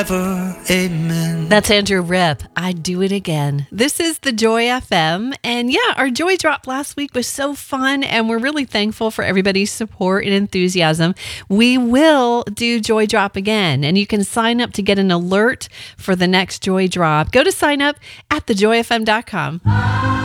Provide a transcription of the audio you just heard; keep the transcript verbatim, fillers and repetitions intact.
Amen. That's Andrew Rip. I'd do it again. This is the Joy F M. And yeah, our Joy Drop last week was so fun. And we're really thankful for everybody's support and enthusiasm. We will do Joy Drop again. And you can sign up to get an alert for the next Joy Drop. Go to sign up at the joy f m dot com.